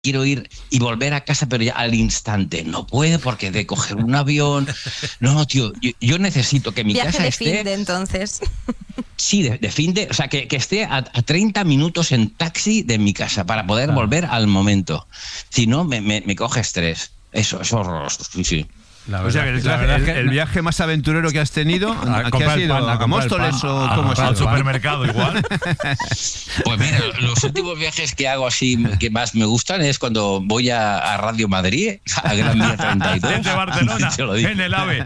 quiero ir y volver a casa, pero ya al instante. No puedo porque de coger un avión... No, tío, yo necesito que mi Viaje casa de esté... fin de entonces. Sí, de fin de... O sea, que esté a 30 minutos en taxi de mi casa para poder volver al momento. Si no, me coge estrés. Eso es horroroso, sí. O sea, el viaje más aventurero que has tenido, ¿a qué ha sido? ¿A Móstoles o cómo ha sido? Al supermercado igual. Pues mira, los últimos viajes que hago así que más me gustan es cuando voy a Radio Madrid, a Gran Vía 32. Desde Barcelona, en el AVE.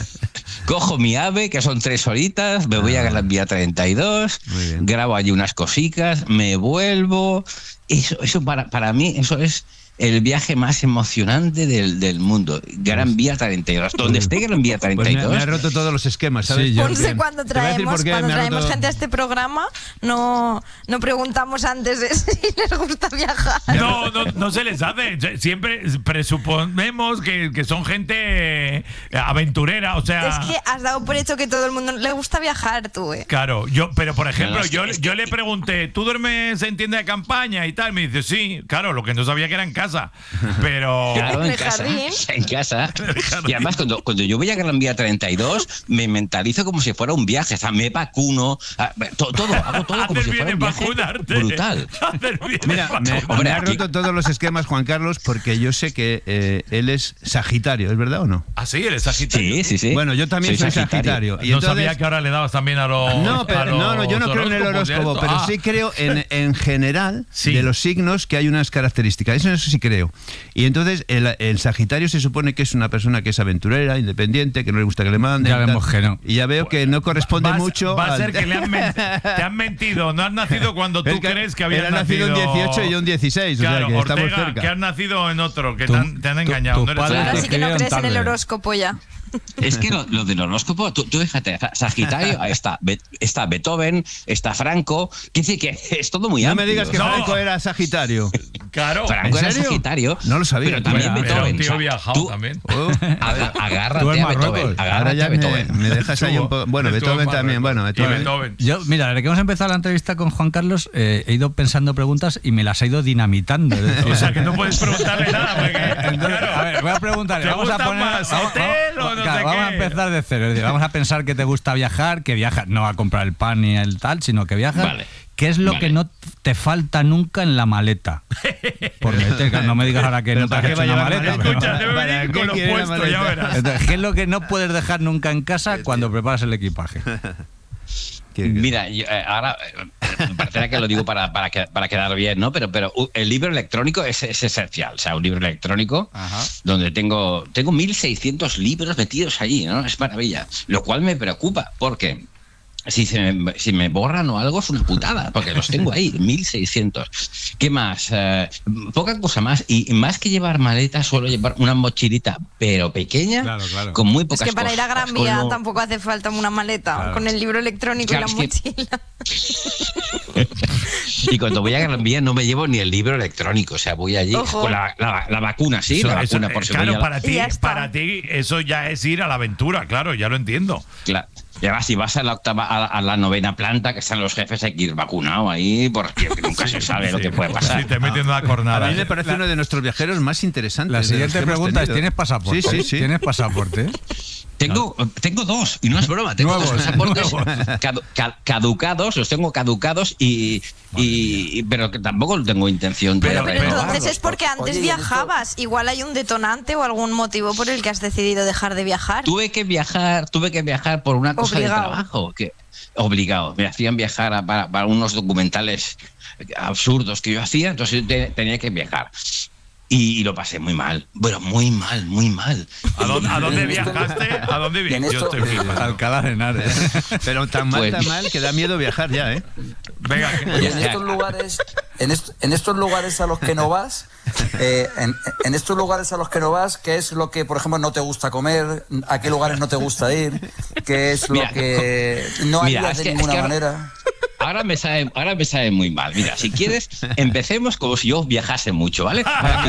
Cojo mi AVE, que son 3 horitas, me voy a Gran Vía 32, grabo allí unas cositas, me vuelvo. Eso para mí, eso es el viaje más emocionante del mundo. Gran Vía 32. Donde esté Gran Vía 32. Pues me ha roto todos los esquemas, ¿sabes? Sí, Ponce, cuando traemos gente a este programa, no preguntamos antes de si les gusta viajar. No se les hace. Siempre presuponemos que son gente aventurera, o sea... Es que has dado por hecho que todo el mundo le gusta viajar, tú, ¿eh? Claro, pero por ejemplo, yo le pregunté, ¿tú duermes en tienda de campaña y tal? Me dice, sí, claro, lo que no sabía que era en casa. Pero... Claro, en casa. Y además, cuando yo voy a Gran Vía 32, me mentalizo como si fuera un viaje. O sea, me vacuno, hago todo como si fuera un viaje brutal. Mira, me ha roto todos los esquemas, Juan Carlos, porque yo sé que él es Sagitario, ¿es verdad o no? Ah, sí, él es Sagitario. Sí. Bueno, yo también soy Sagitario. Y no sabía que ahora le dabas también a los... No, yo no creo en el horóscopo, pero sí creo en general de los signos que hay unas características. Eso sí creo. Y entonces el Sagitario se supone que es una persona que es aventurera, independiente, que no le gusta que le manden. Ya vemos que no. Y ya veo que no corresponde mucho. Va a ser que te han mentido. No has nacido cuando tú crees que habías nacido. Nacido un 18 y un 16. Claro, o sea, que Ortega, estamos cerca. Que has nacido en otro, que te han engañado. Ahora sí que no crees en el horóscopo ya. Es que lo del horóscopo, tú fíjate, Sagitario, está Beethoven, está Franco, quiere decir que es todo muy amplio. No me digas que Franco era Sagitario. Claro. Franco era Sagitario. No lo sabía. Pero también Beethoven. Era un tío viajado también. Agárrate a Beethoven. Ahora ya me dejas ahí un poco. Bueno, Beethoven también. Bueno, Beethoven. Yo, mira, desde que hemos empezado la entrevista con Juan Carlos, he ido pensando preguntas y me las he ido dinamitando. O sea, que no puedes preguntarle nada. Porque, entonces, a ver, voy a preguntarle. Vamos a poner más hotel o no sé qué. Vamos a empezar de cero. Es decir, vamos a pensar que te gusta viajar, que viajas no a comprar el pan ni el tal, sino que viajas. Vale. ¿Qué es lo que no te falta nunca en la maleta? Porque no me digas ahora que no te has hecho una maleta. Escucha, debe venir con lo puesto, ya verás. Entonces, ¿qué es lo que no puedes dejar nunca en casa cuando preparas el equipaje? Mira, ahora parecerá que lo digo para quedar bien, ¿no? Pero el libro electrónico es esencial. O sea, un libro electrónico donde tengo 1.600 libros metidos allí, ¿no? Es maravilla. Lo cual me preocupa porque si me borran o algo es una putada, porque los tengo ahí, 1.600. ¿Qué más? Poca cosa más. Y más que llevar maletas, suelo llevar una mochilita, pero pequeña, con muy pocas cosas. Es que para ir a Gran Vía tampoco hace falta una maleta, con el libro electrónico y la mochila. Y cuando voy a Gran Vía no me llevo ni el libro electrónico, o sea, voy allí con la vacuna, sí, la vacuna por si claro, para ti eso ya es ir a la aventura, claro, ya lo entiendo. Claro. Y además, si vas a la 8ª, a la 9ª planta, que están los jefes, hay que ir vacunado ahí, porque nunca se sabe lo que puede pasar. Sí, te metiendo la cornada. A mí me parece uno de nuestros viajeros más interesantes. La siguiente pregunta es, ¿tienes pasaporte? Sí. ¿Tienes pasaporte? Tengo 2, y no es broma, tengo 2 pasaportes caducados, los tengo caducados pero que tampoco tengo intención de pero entonces es porque antes viajabas, igual hay un detonante o algún motivo por el que has decidido dejar de viajar. Tuve que viajar por una cosa de trabajo, obligado, me hacían viajar para unos documentales absurdos que yo hacía, entonces tenía que viajar. Y lo pasé muy mal. Bueno, muy mal. ¿A dónde viajaste? ¿A dónde viajaste? Yo estoy flipando. Alcalá de Henares. Pero tan mal que da miedo viajar ya, ¿eh? Venga. Oye, en estos lugares a los que no vas, en estos lugares a los que no vas, ¿qué es lo que, por ejemplo, no te gusta comer? ¿A qué lugares no te gusta ir? ¿Qué es lo que no harías de ninguna manera? Ahora me sabe muy mal. Mira, si quieres, empecemos como si yo viajase mucho, ¿vale?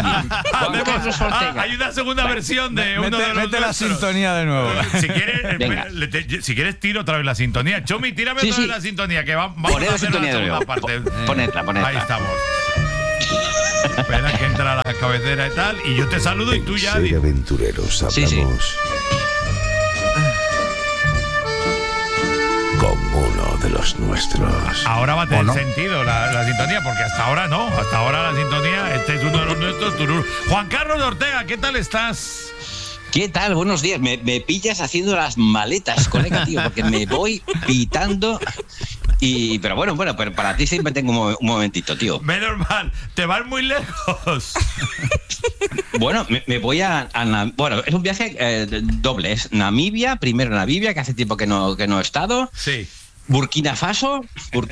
Hay una segunda versión de uno de los mete la sintonía de nuevo. Si quieres, tiro otra vez la sintonía. Chomi, tírame otra vez la sintonía, que vamos a hacer la segunda parte. Ponedla. Ahí estamos. Espera que entra a la cabecera y tal, y yo te saludo y tú ya... Ser aventureros, hablamos... Sí. Como uno de los nuestros. Ahora va a tener sentido la sintonía, porque hasta ahora no. Hasta ahora la sintonía, este es uno de los nuestros. Juan Carlos de Ortega, ¿qué tal estás? ¿Qué tal? Buenos días. Me pillas haciendo las maletas, colega, tío, porque me voy pitando. Pero bueno, pero para ti siempre tengo un momentito, tío. Menos mal, te vas muy lejos. Bueno, me voy bueno, es un viaje doble. Es Namibia, primero Namibia, que hace tiempo que no he estado. Sí. Burkina Faso.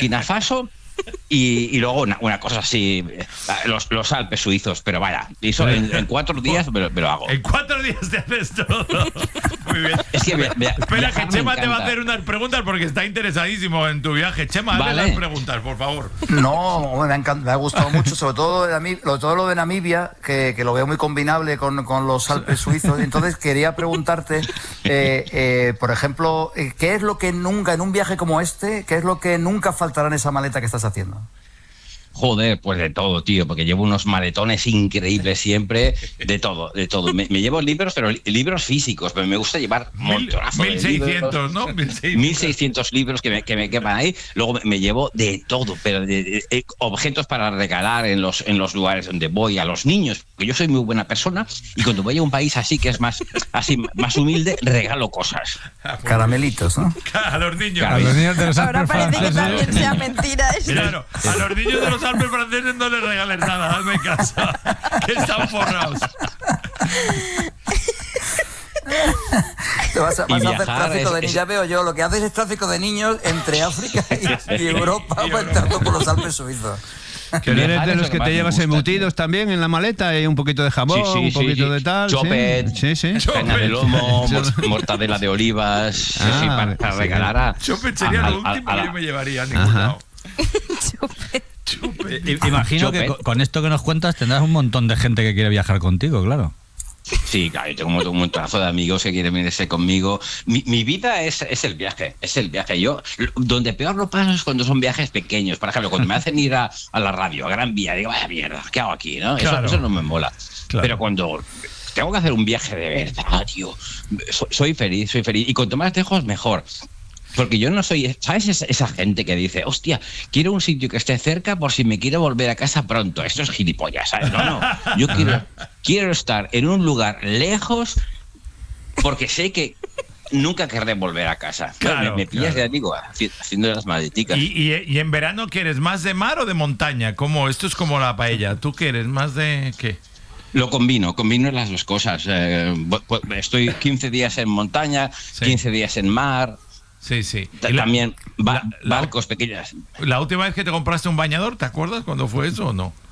Y luego una cosa así, los Alpes suizos, pero vaya, eso en 4 días me lo hago. En 4 días te haces todo. Muy bien. Es que espera, que Chema te va a hacer unas preguntas porque está interesadísimo en tu viaje. Chema, hazle las preguntas, por favor. No, me ha gustado mucho, sobre todo lo de Namibia, que lo veo muy combinable con los Alpes suizos. Entonces quería preguntarte, por ejemplo, ¿qué es lo que nunca, en un viaje como este, qué es lo que nunca faltará en esa maleta que estás haciendo? Joder, pues de todo, tío, porque llevo unos maletones increíbles siempre, de todo. Me llevo libros, pero libros físicos, pero me gusta llevar montonazo 1600, ¿no? 1600 libros que me quepan ahí. Luego me llevo de todo, pero de objetos para regalar en los lugares donde voy a los niños, porque yo soy muy buena persona y cuando voy a un país así que es más humilde, regalo cosas. Caramelitos, ¿no? A los niños. A los niños de los Ahora Alpes parece que franceses. también sea mentira esto. Claro, a los niños de los Alpes franceses no les regales nada, hazme caso, que están forrados. Vas a hacer tráfico de niños. Ya veo yo, lo que haces es tráfico de niños entre África y Europa, entrando por los Alpes suizos. Que eres de los que te llevas embutidos también en la maleta, y un poquito de jamón, un poquito de tal. Chopet, pena de lomo, mortadela de olivas, para regalar a... Chopet sería lo último que yo me llevaría a ningún lado. Imagino que con esto que nos cuentas tendrás un montón de gente que quiere viajar contigo, claro. Sí, claro, yo tengo un montonazo de amigos que quieren venirse conmigo. Mi vida es el viaje, Yo, donde peor lo paso es cuando son viajes pequeños. Por ejemplo, cuando me hacen ir a la radio, a Gran Vía, digo, vaya mierda, ¿qué hago aquí? ¿No? Claro. Eso no me mola. Claro. Pero cuando tengo que hacer un viaje de verdad, tío, soy feliz. Y cuanto más lejos, mejor. Porque yo no soy, ¿sabes? Esa gente que dice, hostia, quiero un sitio que esté cerca por si me quiero volver a casa pronto. Esto es gilipollas, ¿sabes? No. Yo quiero estar en un lugar lejos porque sé que nunca querré volver a casa. Claro, me pillas, ya digo, haciendo las maleticas. ¿Y en verano quieres más de mar o de montaña? Esto es como la paella. ¿Tú quieres más de qué? Lo combino las dos cosas. Estoy 15 días en montaña, 15 días en mar. Sí. También barcos pequeños. ¿La última vez que te compraste un bañador, te acuerdas cuándo fue eso o no?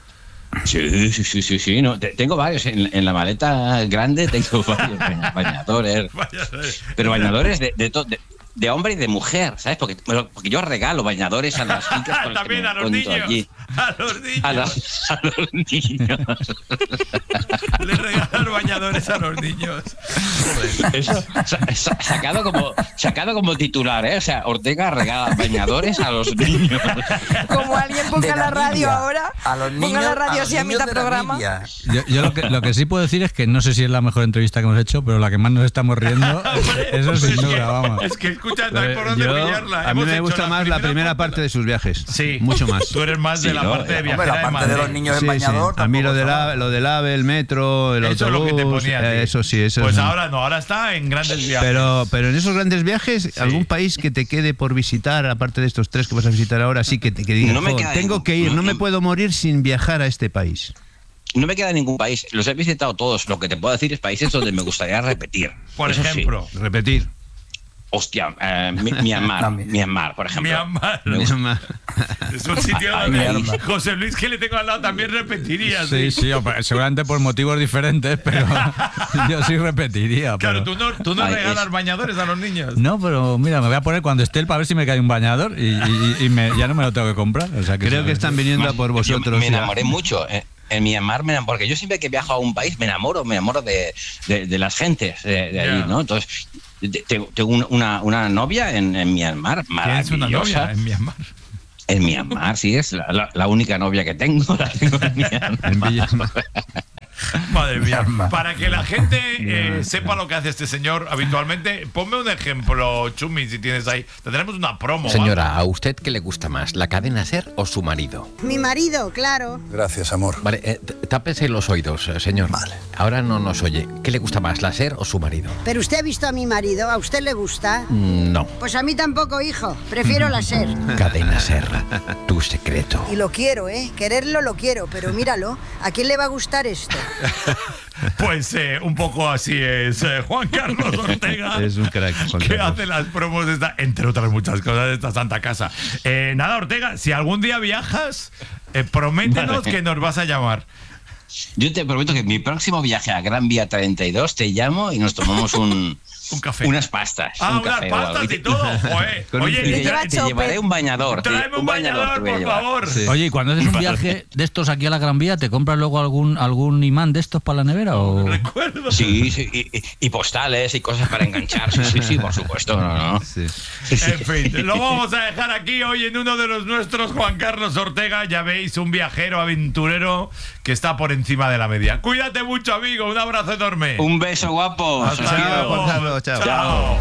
Sí. No, tengo varios. En la maleta grande tengo varios bañadores. Pero bañadores de hombre y de mujer, ¿sabes? Porque yo regalo bañadores a las chicas. También a los niños. Allí. A los niños. A los niños. Le regalan bañadores a los niños. Eso, sacado como titular, ¿eh? O sea, Ortega regala bañadores a los niños. Como alguien ponga la radio ahora, a los niños, ponga la radio así a mitad programa. Yo lo que sí puedo decir es que no sé si es la mejor entrevista que hemos hecho, pero la que más nos estamos riendo, eso sin duda, vamos. Es que escucha, no hay por dónde pillarla. A mí me gusta más la primera parte de sus viajes. Sí, mucho más. Tú eres más de la parte de viajera. La parte de los niños en bañador. A mí lo del AVE, el metro, el eso autobús. Es lo que te ponía. Eso sí, eso. Pues ahora no, ahora está en grandes viajes. Pero en esos grandes viajes, algún país que te quede por visitar, aparte de estos 3 que vas a visitar ahora, sí que digas, tengo que ir, no me puedo morir sin viajar a este país. No me queda ningún país. Los he visitado todos. Lo que te puedo decir es países donde me gustaría repetir. Por ejemplo. Sí. Repetir. Hostia, Myanmar, por ejemplo. Myanmar. Es un sitio donde José Luis, que le tengo al lado, también repetiría. Sí, seguramente por motivos diferentes, pero yo sí repetiría. Claro, tú no regalas bañadores a los niños. No, pero mira, me voy a poner cuando esté para ver si me cae un bañador y ya no me lo tengo que comprar. O sea, creo que están viniendo a por vosotros. Me enamoré mucho. En Myanmar, porque yo siempre que viajo a un país me enamoro de las gentes de allí, ¿no? Entonces, tengo una novia en Myanmar, maravillosa. ¿Tienes una novia en Myanmar? En Myanmar, sí, es la única novia que tengo. La tengo en Myanmar. Madre mía. Para que la gente sepa lo que hace este señor habitualmente, ponme un ejemplo, Chumi, si tienes ahí. Tendremos una promo. Señora, ¿vale? ¿A usted qué le gusta más, la cadena SER o su marido? Mi marido, claro. Gracias, amor. Vale, tápese los oídos, señor. Vale. Ahora no nos oye. ¿Qué le gusta más, la SER o su marido? ¿Pero usted ha visto a mi marido? ¿A usted le gusta? No. Pues a mí tampoco, hijo. Prefiero la SER. Cadena SER, tu secreto. Y lo quiero, ¿eh? Quererlo lo quiero, pero míralo. ¿A quién le va a gustar esto? Pues un poco así es Juan Carlos Ortega. Es un crack, Juan que Carlos. hace las promos de esta, entre otras muchas cosas, de esta santa casa. Nada, Ortega, si algún día viajas, prométenos que nos vas a llamar. Yo te prometo que mi próximo viaje a Gran Vía 32 te llamo y nos tomamos un café. Unas pastas. Unas pastas y todo. Joder. Oye, te llevaré un bañador. Tráeme un bañador, por favor. Sí. Oye, y cuando haces un viaje de estos aquí a la Gran Vía, ¿te compras luego algún imán de estos para la nevera? ¿O? Recuerdo. Sí, y postales y cosas para enganchar. Sí, por supuesto. No. Sí. En fin, lo vamos a dejar aquí hoy en uno de los nuestros, Juan Carlos Ortega. Ya veis, un viajero aventurero que está por encima de la media. Cuídate mucho, amigo. Un abrazo enorme. Un beso, guapo. Hasta luego. Juan Carlos. Chao.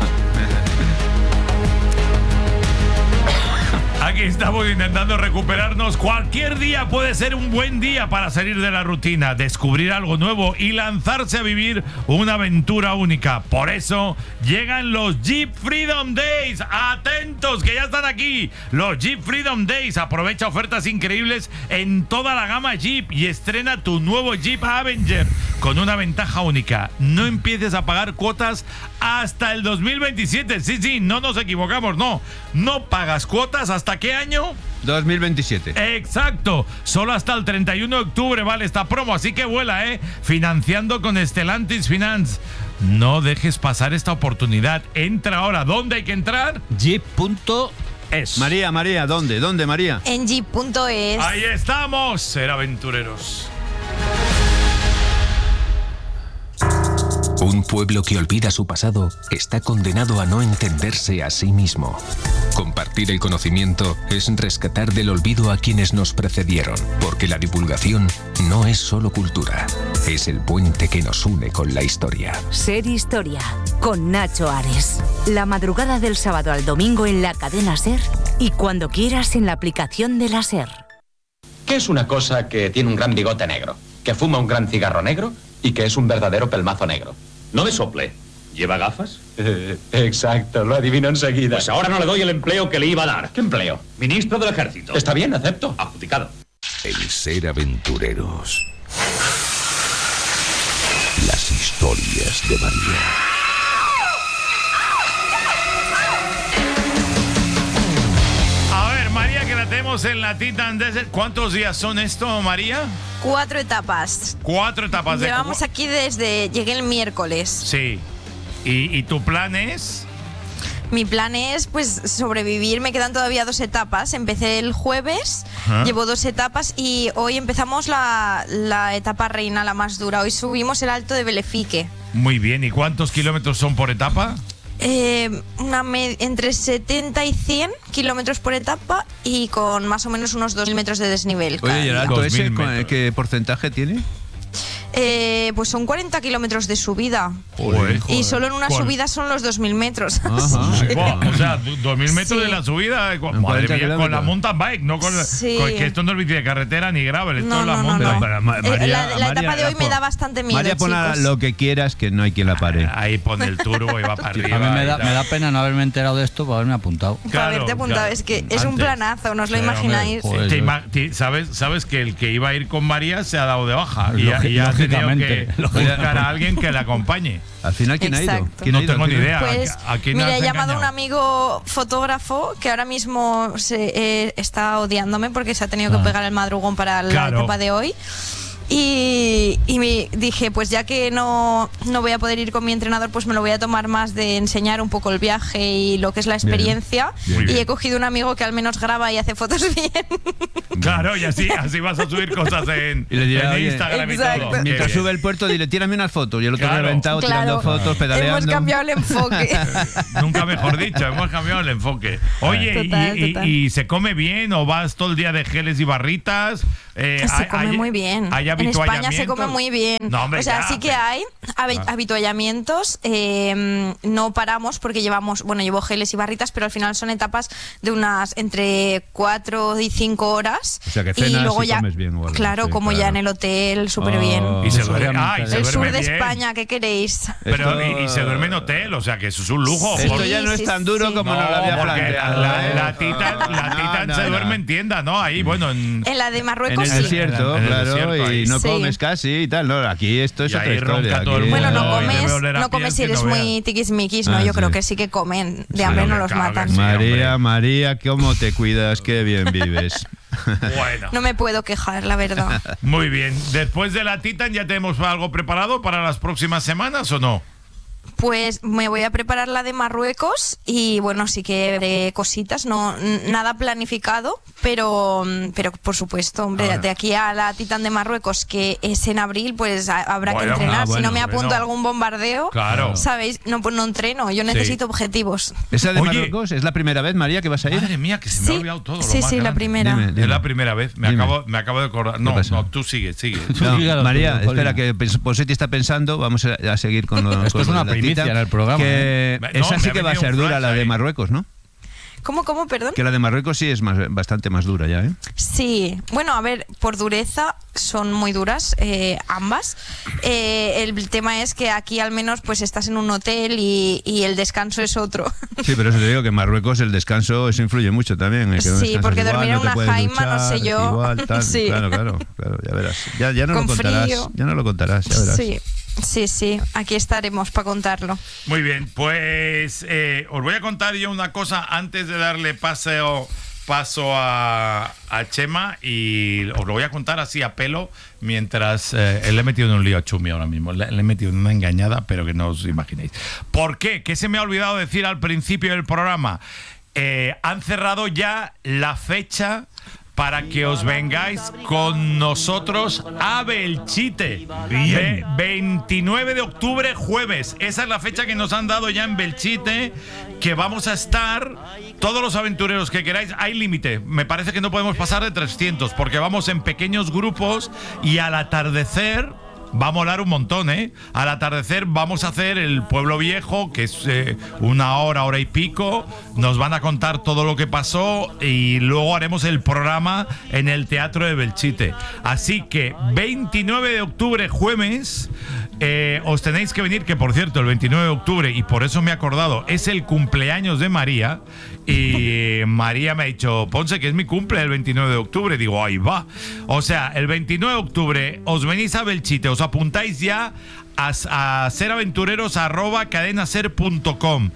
Aquí estamos intentando recuperarnos. Cualquier día puede ser un buen día para salir de la rutina, descubrir algo nuevo y lanzarse a vivir una aventura única. Por eso llegan los Jeep Freedom Days. Atentos, que ya están aquí. Los Jeep Freedom Days. Aprovecha ofertas increíbles en toda la gama Jeep y estrena tu nuevo Jeep Avenger con una ventaja única. No empieces a pagar cuotas hasta el 2027. Sí, no nos equivocamos, no pagas cuotas. ¿Hasta qué año? 2027. Exacto, solo hasta el 31 de octubre vale esta promo, así que vuela, financiando con Stellantis Finance. No dejes pasar esta oportunidad. Entra ahora. ¿Dónde hay que entrar? Jeep.es. María, ¿dónde, María? En jeep.es. Ahí estamos, ser aventureros. Un pueblo que olvida su pasado está condenado a no entenderse a sí mismo. Compartir el conocimiento es rescatar del olvido a quienes nos precedieron, porque la divulgación no es solo cultura, es el puente que nos une con la historia. Ser Historia, con Nacho Ares. La madrugada del sábado al domingo en la cadena SER y cuando quieras en la aplicación de la SER. ¿Qué es una cosa que tiene un gran bigote negro, que fuma un gran cigarro negro y que es un verdadero pelmazo negro? No me sople. ¿Lleva gafas? Exacto, lo adivino enseguida. Pues ahora no le doy el empleo que le iba a dar. ¿Qué empleo? Ministro del Ejército. Está bien, acepto. Adjudicado. El ser aventureros. Las historias de María. A ver, María, que la tenemos en la Titan Desert. ¿Cuántos días son esto, María? 4 etapas. 4 etapas. Llevamos aquí llegué el miércoles. Sí. ¿Y tu plan es? Mi plan es, pues, sobrevivir. Me quedan todavía 2 etapas. Empecé el jueves, llevo 2 etapas y hoy empezamos la etapa reina, la más dura. Hoy subimos el Alto de Belefique. Muy bien. ¿Y cuántos kilómetros son por etapa? Entre 70 y 100 kilómetros por etapa y con más o menos unos 2.000 metros de desnivel. Oye, ¿y el alto ese qué porcentaje tiene? Pues son 40 kilómetros de subida. Joder. Y solo en una subida son los 2.000 metros. O sea, 2.000 metros de la subida. Madre mía, con la mountain bike, no con que esto no es bici de carretera ni gravel, esto es la mountain bike. La etapa de hoy me da bastante miedo. María, pon lo que quieras, que no hay quien la pare. Ahí pone el turbo y va para arriba. A mí me da pena no haberme enterado de esto para haberme apuntado. Para haberte apuntado, es que es un planazo, no os lo imagináis. ¿Sabes que el que iba a ir con María se ha dado de baja? Y ha tenido que buscar a alguien que le acompañe. Al final, ¿quién ha ido? No tengo ni idea. Pues, mira, he llamado a un amigo fotógrafo que ahora mismo está odiándome porque se ha tenido que pegar el madrugón para la etapa de hoy. Y me dije, pues ya que no voy a poder ir con mi entrenador, pues me lo voy a tomar más de enseñar un poco el viaje y lo que es la experiencia. Bien. Y he cogido un amigo que al menos graba y hace fotos bien. Claro, y así vas a subir cosas en Instagram exacto. y todo. Mientras sube el puerto, dile, tírame unas fotos. Y el otro reventado tirando fotos, pedaleando. Hemos cambiado el enfoque. Nunca mejor dicho, hemos cambiado el enfoque. Oye, total. ¿Y se come bien o vas todo el día de geles y barritas? Se come muy bien. ¿Hay en España habituallamientos? se come muy bien. No, hombre, o sea, sí que hay habituallamientos. No paramos porque llevo geles y barritas, pero al final son etapas de unas entre 4 y 5 horas. O sea, que cenas y luego y ya, comes bien. Igual, claro, sí, como ya en el hotel, súper bien. Y se duerme, el sur de España, ¿qué queréis? Pero y se duerme en hotel, o sea, que eso es un lujo. Esto ya no es tan duro como nos lo había planteado. La Titan se duerme en tienda, ¿no? Ahí, bueno. En la de Marruecos en el desierto, claro, y no comes casi y tal. No, aquí esto es otra historia. Bueno, no comes si eres muy tiquismiquis, ¿no? Yo creo que sí que comen. De hambre no los matan. María, ¿cómo te cuidas? Qué bien vives. Bueno. No me puedo quejar, la verdad. Muy bien. Después de la Titan, ¿ya tenemos algo preparado para las próximas semanas o no? Pues me voy a preparar la de Marruecos y bueno, sí que de cositas, no nada planificado, pero por supuesto, hombre, de aquí a la Titan de Marruecos, que es en abril, pues habrá que entrenar. Si no me apunto a algún bombardeo, ¿sabéis? No, pues no entreno, yo necesito objetivos. ¿Esa de Marruecos es la primera vez, María, que vas a ir? Madre mía, que se me ha olvidado todo. Sí, la primera. Dime. Es la primera vez, me acabo de acordar. No, tú sigue. No, María, espera, que Posetti está pensando, vamos a seguir con lo Esto es una primicia en el programa. Que esa sí que va a ser dura, la de Marruecos, ¿no? ¿Cómo, perdón? Que la de Marruecos sí es bastante más dura ya, ¿eh? Sí, bueno, a ver, por dureza son muy duras ambas. El tema es que aquí al menos pues estás en un hotel y el descanso es otro. Sí, pero eso te digo que en Marruecos el descanso eso influye mucho también. Sí, porque dormir en una jaima, no sé yo. Igual, tal. Sí. Claro, ya verás. Ya no lo contarás. Frío. Ya no lo contarás, ya verás. Sí, aquí estaremos para contarlo. Muy bien, pues os voy a contar yo una cosa antes de darle paso a Chema, y os lo voy a contar así a pelo mientras le he metido en un lío a Chumi ahora mismo. Le he metido en una engañada, pero que no os imaginéis. ¿Por qué? ¿Qué se me ha olvidado decir al principio del programa? Han cerrado ya la fecha para que os vengáis con nosotros a Belchite. Bien. 29 de octubre, jueves. Esa es la fecha que nos han dado ya en Belchite, que vamos a estar todos los aventureros que queráis. Hay límite. Me parece que no podemos pasar de 300, porque vamos en pequeños grupos y al atardecer va a molar un montón, ¿eh? Al atardecer vamos a hacer el Pueblo Viejo, que es una hora y pico. Nos van a contar todo lo que pasó y luego haremos el programa en el Teatro de Belchite. Así que 29 de octubre, jueves, os tenéis que venir, que por cierto, el 29 de octubre, y por eso me he acordado, es el cumpleaños de María. Y María me ha dicho, Ponce, que es mi cumple el 29 de octubre. Digo, ahí va. O sea, el 29 de octubre os venís a Belchite, os apuntáis ya a seraventureros@cadenaser.com.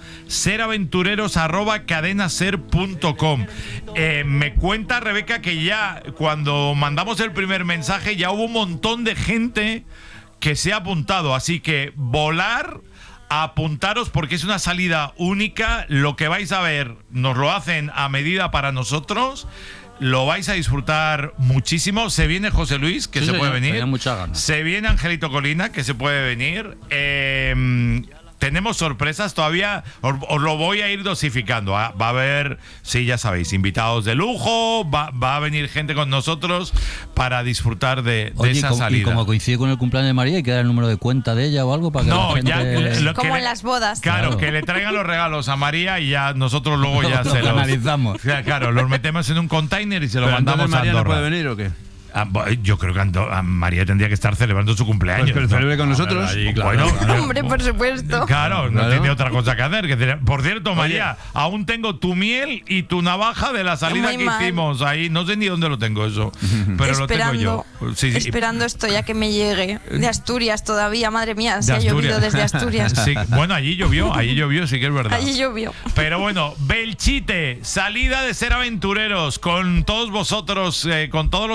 seraventureros@cadenaser.com. Me cuenta Rebeca que ya cuando mandamos el primer mensaje ya hubo un montón de gente que se ha apuntado. Así que volar, apuntaros, porque es una salida única. Lo que vais a ver nos lo hacen a medida para nosotros. Lo vais a disfrutar muchísimo. Se viene José Luis, que se puede venir. Se viene Angelito Colina, que se puede venir. Tenemos sorpresas todavía, os lo voy a ir dosificando. Va a haber, sí, ya sabéis, invitados de lujo, va a venir gente con nosotros para disfrutar de esa salida. Y como coincide con el cumpleaños de María, ¿hay que dar el número de cuenta de ella o algo para que la gente... Como en las bodas. Claro, que le traigan los regalos a María y ya nosotros luego ya se los analizamos. Claro, los metemos en un container y se lo mandamos a Andorra. ¿María no puede venir o qué? Yo creo que María tendría que estar celebrando su cumpleaños. Pues celebre con nosotros. Bueno, hombre, por supuesto. Claro, no tiene otra cosa que hacer. Por cierto, María, aún tengo tu miel y tu navaja de la salida que hicimos ahí. No sé ni dónde lo tengo eso, pero lo tengo yo. Sí. Esperando esto ya que me llegue. De Asturias todavía, madre mía, se ha llovido desde Asturias. Sí, bueno, allí llovió, sí que es verdad. Allí llovió. Pero bueno, Belchite, salida de Ser Aventureros, con todos vosotros, con todos los oyentes.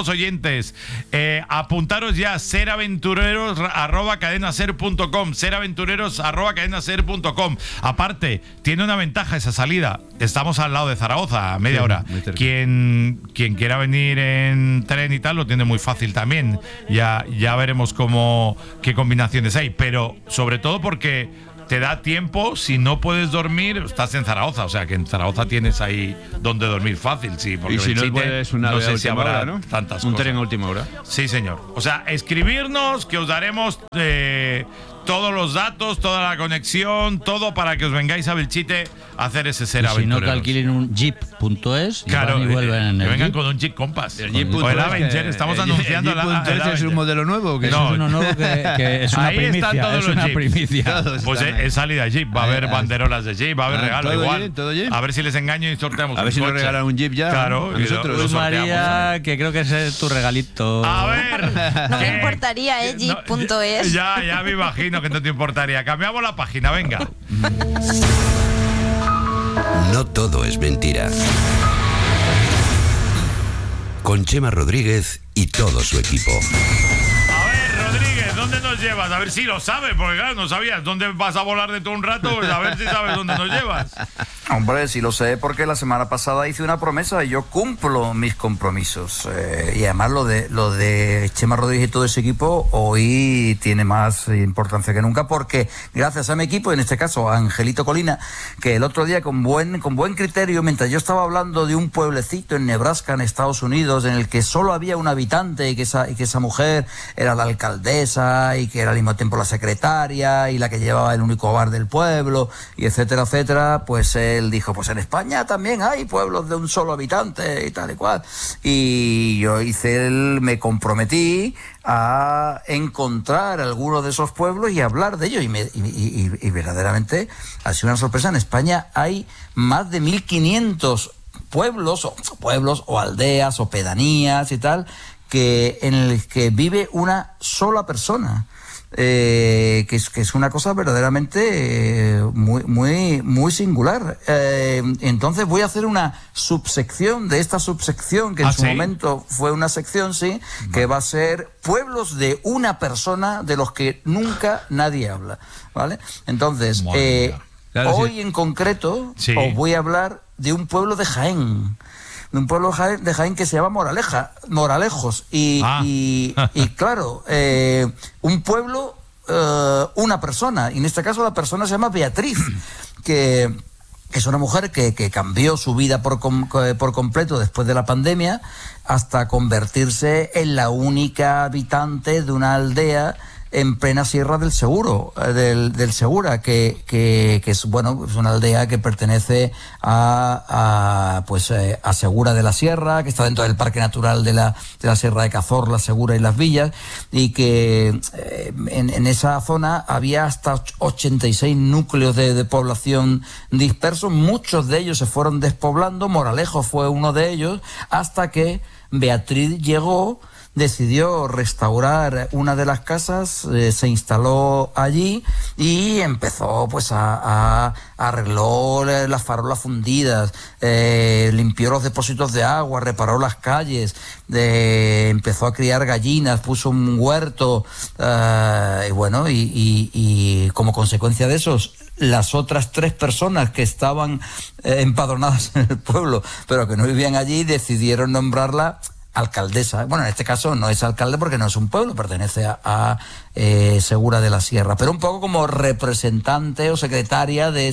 martes. Apuntaros ya, seraventureros@cadenaser.com, seraventureros@cadenaser.com. Aparte, tiene una ventaja esa salida. Estamos al lado de Zaragoza, a media hora. Quien quiera venir en tren y tal, lo tiene muy fácil también. Ya veremos qué combinaciones hay, pero sobre todo porque te da tiempo. Si no puedes dormir, estás en Zaragoza, o sea que en Zaragoza tienes ahí donde dormir fácil, sí. Porque y si no puedes no sé si habrá hora, ¿no? Tantas un cosas. tren a última hora. Sí, señor. O sea, escribirnos, que os daremos todos los datos, toda la conexión, todo para que os vengáis a Belchite a hacer ese ser aventureros. Si no, que alquilen un jeep.es y claro, van y vuelven en el vengan jeep. con un Jeep Compass. El Jeep o el Avenger, estamos anunciando el Jeep.es es un modelo nuevo. No, es uno nuevo que es una ahí primicia. Están todos es una los primicia. Pues es salida de Jeep, va a haber banderolas de Jeep, va a haber regalo igual. ¿Todo Jeep? A ver si les engaño y sorteamos a ver si nos regalan un Jeep ya. Claro, a nosotros. Pues María, que creo que ese es tu regalito. A ver. No me importaría, Jeep.es. Ya me imagino que no te importaría. Cambiamos la página, venga. No todo es mentira. Con Chema Rodríguez y todo su equipo. A ver, Rodríguez, ¿dónde nos llevas? A ver si lo sabes, porque claro, no sabías dónde vas a volar de todo un rato, pues a ver si sabes dónde nos llevas. Hombre, sí lo sé, porque la semana pasada hice una promesa y yo cumplo mis compromisos. Y además lo de Chema Rodríguez y todo ese equipo hoy tiene más importancia que nunca, porque gracias a mi equipo, en este caso a Angelito Colina, que el otro día con buen criterio, mientras yo estaba hablando de un pueblecito en Nebraska, en Estados Unidos, en el que solo había un habitante y que esa mujer era la alcaldesa y que era al mismo tiempo la secretaria y la que llevaba el único bar del pueblo, y etcétera, etcétera, pues él dijo, pues en España también hay pueblos de un solo habitante y tal y cual. Y yo me comprometí a encontrar algunos de esos pueblos y hablar de ellos. Y verdaderamente ha sido una sorpresa. En España hay más de 1.500 pueblos o aldeas o pedanías y tal, en el que vive una sola persona. Que es una cosa verdaderamente muy singular. Entonces voy a hacer una subsección de esta subsección, que en su momento fue una sección, sí, que va a ser pueblos de una persona de los que nunca nadie habla, ¿vale? Entonces, claro, hoy en concreto os voy a hablar de un pueblo de Jaén. De un pueblo de Jaén que se llama Moralejos. Y claro, un pueblo, una persona. Y en este caso la persona se llama Beatriz, que es una mujer que cambió su vida por completo después de la pandemia, hasta convertirse en la única habitante de una aldea en plena Sierra del Segura, que es, bueno, es una aldea que pertenece a Segura de la Sierra, que está dentro del Parque Natural de la Sierra de Cazorla, Segura y Las Villas, y que en esa zona había hasta 86 núcleos de población dispersos. Muchos de ellos se fueron despoblando. Moralejo fue uno de ellos, hasta que Beatriz decidió restaurar una de las casas, se instaló allí y empezó pues arregló las farolas fundidas, limpió los depósitos de agua, reparó las calles, empezó a criar gallinas, puso un huerto, y como consecuencia de eso, las otras 3 personas que estaban empadronadas en el pueblo pero que no vivían allí decidieron nombrarla alcaldesa. Bueno, en este caso no es alcalde porque no es un pueblo, pertenece a Segura de la Sierra, pero un poco como representante o secretaria de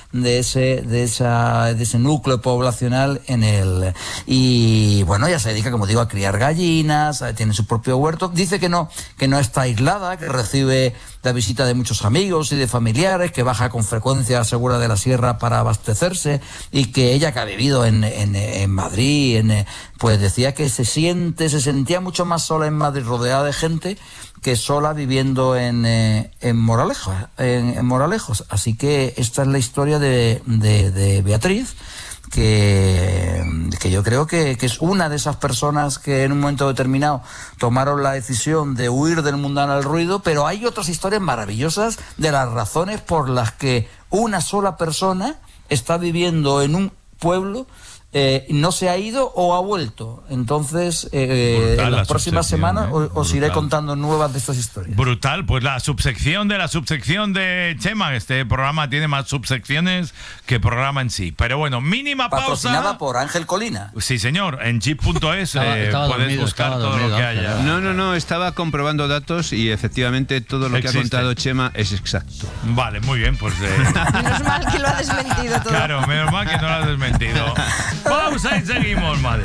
ese núcleo poblacional y bueno, ella se dedica, como digo, a criar gallinas, tiene su propio huerto. Dice que no está aislada, que recibe la visita de muchos amigos y de familiares, que baja con frecuencia a Segura de la Sierra para abastecerse, y que ella, que ha vivido en Madrid, pues decía que se sentía mucho más sola en Madrid, rodeada de gente, que sola viviendo en Moralejos. Así que esta es la historia de Beatriz, que yo creo que es una de esas personas que en un momento determinado tomaron la decisión de huir del mundanal ruido, pero hay otras historias maravillosas de las razones por las que una sola persona está viviendo en un pueblo no se ha ido o ha vuelto. Entonces, en las próximas semanas os iré contando nuevas de estas historias. Brutal, pues la subsección de Chema. Este programa tiene más subsecciones que programa en sí. Pero bueno, mínima pausa. Patrocinada por Ángel Colina. Sí, señor, en chip.es puedes buscar todo lo que haya. No, estaba comprobando datos y efectivamente todo lo que ha contado Chema es exacto. Vale, muy bien, pues... Menos mal que lo ha desmentido todo. Claro, menos mal que no lo ha desmentido. Pausa y seguimos, madre.